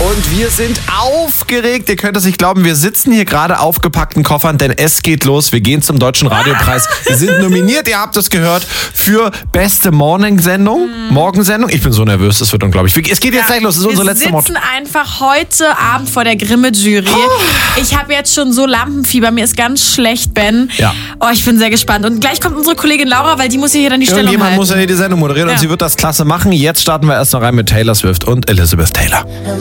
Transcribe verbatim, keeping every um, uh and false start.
Und wir sind aufgeregt. Ihr könnt es nicht glauben, wir sitzen hier gerade aufgepackten Koffern, denn es geht los. Wir gehen zum Deutschen Radiopreis. Wir sind nominiert, ihr habt es gehört, für beste Morning-Sendung. Mhm. Morgensendung. Ich bin so nervös, es wird unglaublich. Es geht jetzt ja, gleich los, das ist unsere letzte Motto. Wir sitzen einfach heute Abend vor der Grimme-Jury. Oh. Ich habe jetzt schon so Lampenfieber, mir ist ganz schlecht, Ben. Ja. Oh, ich bin sehr gespannt. Und gleich kommt unsere Kollegin Laura, weil die muss hier dann die Stellung halten. Irgendjemand muss ja hier die Sendung moderieren ja. und sie wird das klasse machen. Jetzt starten wir erst noch rein mit Taylor Swift und Elizabeth Taylor.